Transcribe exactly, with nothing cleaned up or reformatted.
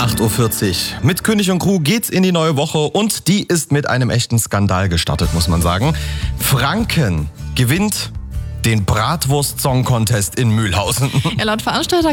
acht Uhr vierzig. Mit König und Crew geht's in die neue Woche und die ist mit einem echten Skandal gestartet, muss man sagen. Franken gewinnt den Bratwurst-Song-Contest in Mühlhausen. Ja, laut Veranstalter